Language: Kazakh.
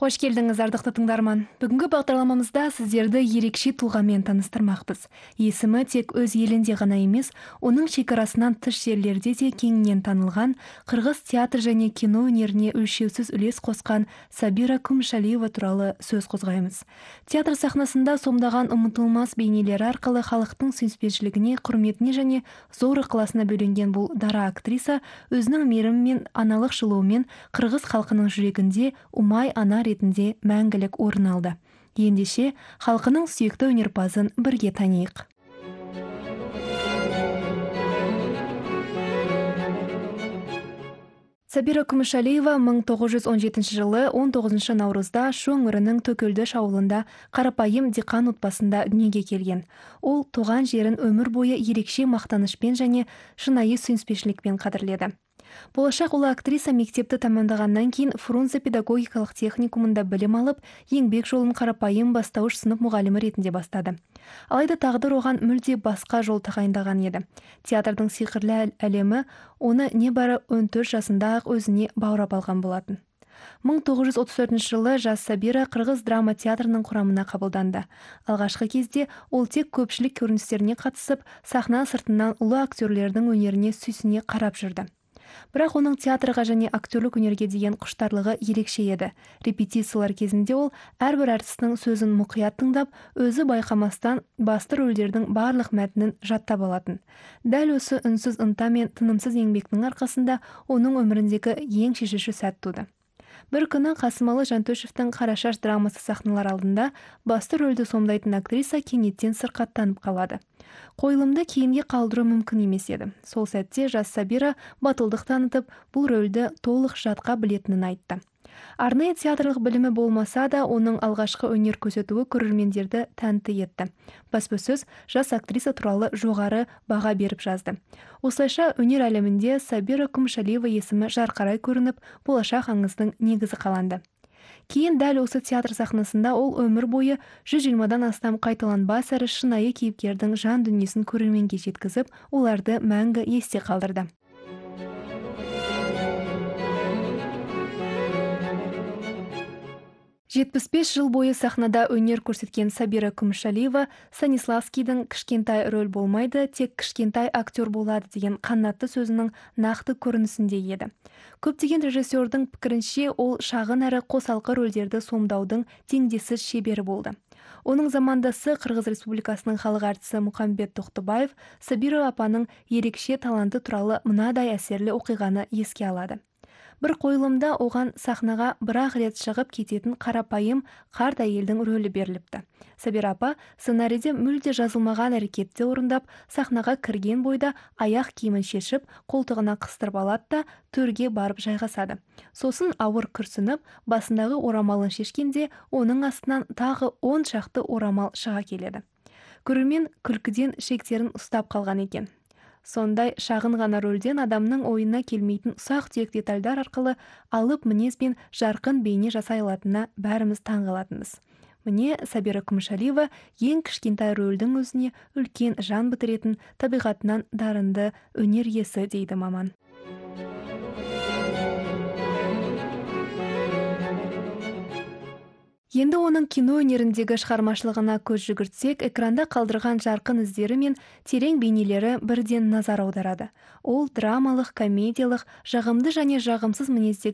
Қош келдіңіз, ардақты тыңдарман. Бүгінгі бағдарламамызда сіздерді ерекше тұлғамен таныстырмақпыз. Есімі тек өз елінде ғана емес, оның шекарасынан тыс жерлерде де кеңінен танылған, қырғыз театр және кино өнеріне өлшеусіз үлес қосқан Сабира Күмішәлиева туралы сөз қозғаймыз. Театр сахнасында сомдаған ұмытылмас бейнелері арқылы халықтың сүйіспеншілігіне, құрметіне және зор ықыласына бөленген бұл дара актриса өзінің мейірімімен, аналық жылуымен қырғыз халқының жүрегінде ұмай ана ретінде мәңгілік орын алды. Ендеше, халқының сүйікті өнерпазын бірге танайық. Сабира Күмішәлиева 1917 жылы 19 наурызда Шу өңірінің Төкелдөш ауылында қарапайым диқан отбасында дүниеге келген. Ол туған жерін өмір бойы ерекше мақтанышпен және шынайы сүйіспеншілікпен қадірледі. Болашақ ұлы актриса мектепті тәмамдағаннан кейін Фрунзе педагогикалық техникумында білім алып, еңбек жолын қарапайым бастауыш сынып мұғалімі ретінде бастады. Алайда тағдыр оған мүлде басқа жол тағайындаған еді. Театрдың сиқырлы әлемі оны небәрі 14 жасында-ақ өзіне баурап алған болатын. 1934 жылы жас Сабира қырғыз драма театрының құрамына қабылданды. Алғашқы кезде ол тек көпшілік көріністеріне қатысып, сахна сыртынан ұлы актерлердің өнеріне сүйсіне қарап жүрді. Бірақ оның театрға және актерлік өнерге деген құштарлығы ерекше еді. Репетициялар кезінде ол әрбір әртістің сөзін мұқият тыңдап, өзі байқамастан басты рөлдердің барлық мәтінін жаттап алатын. Дәл осы үнсіз ынта мен тынымсыз еңбектің арқасында оның өміріндегі ең шешуші сәт туды. Бір күні Қасымалы Жантөшевтің Қарашаш драмасы сахналар алдында басты рөлді сомдайтын актриса кенеттен сырқаттанып қалады. Қойылымды кейінге қалдыру мүмкін емес еді. Сол сәтте жас Сабира батылдық танытып, бұл рөлді толық жатқа білетінін айтты. Арнайы театрлық білімі болмаса да, оның алғашқы өнер көрсетуі көрермендерді тәнті етті. Баспасөз жас актриса туралы жоғары баға беріп жазды. Осылайша өнер әлемінде Сабира Күмішәлиева есімі жарқырай көрініп, болашақ аңыздың негізі қаланды. Кейін дәл осы театр сахнасында ол өмір бойы 120-дан астам қайталанбас әрі шынайы кейіпкердің жан дүниесін көрерменге жеткізіп, оларды мәңгі есте қалдырды. 75 жыл бойы сахнада өнер көрсеткен Сабира Күмішәлиева Станиславскийдің «Кішкентай рөл болмайды, тек кішкентай актер болады» деген қанатты сөзінің нақты көрінісінде еді. Көптеген режиссердің пікірінше, ол шағын әрі қосалқы рөлдерді сомдаудың теңдессіз шебері болды. Оның замандасы Қырғыз Республикасының халық әртісі Мұхамбет Тоқтыбаев Сабира апаның ерекше таланты туралы мынадай әсерлі оқиғаны еске алады. Бір қойылымда оған сахнаға бір-ақ рет шығып кететін қарапайым қарт әйелдің рөлі беріліпті. Сабира апа сценарийде мүлде жазылмаған әрекетті орындап, сахнаға кірген бойда аяқ киімін шешіп, қолтығына қыстырып алады да төрге барып жайғасады. Сосын ауыр күрсініп, басындағы орамалын шешкенде, оның астынан тағы 10 шақты орамал шыға келеді. Көрермен күлкіден шектерін ұстап қалған екен. Сондай шағын ғана рөлден адамның ойына келмейтін ұсақ-түйек детальдар арқылы алып мінез бен жарқын бейне жасай алатынына бәріміз таң қалатынбыз. Міне Сабира Күмішәлиева ең кішкентай рөлдің өзіне үлкен жан бітіретін табиғатынан дарынды өнер иесі дейді маман. Енді оның кино өнеріндегі шығармашылығына көз жүгіртсек, экранда қалдырған жарқын іздері мен терең бейнелері бірден назар аударады. Ол драмалық, комедиялық, жағымды және жағымсыз мінездегі